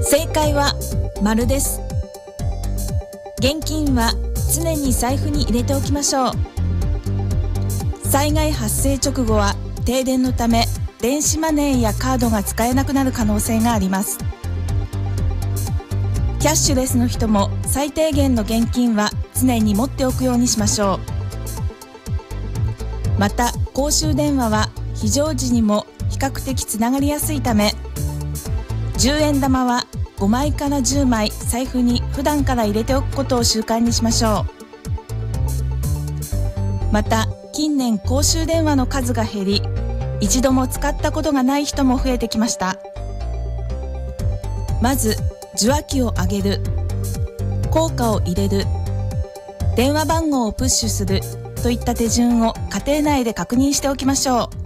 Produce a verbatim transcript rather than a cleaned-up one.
正解は丸です。現金は常に財布に入れておきましょう。災害発生直後は停電のため電子マネーやカードが使えなくなる可能性があります。キャッシュレスの人も最低限の現金は常に持っておくようにしましょう。また公衆電話は非常時にも比較的つながりやすいため、じゅうえん玉はごまいからじゅうまい財布に普段から入れておくことを習慣にしましょう。また近年公衆電話の数が減り、一度も使ったことがない人も増えてきました。まず受話器を上げる、硬貨を入れる、電話番号をプッシュするといった手順を家庭内で確認しておきましょう。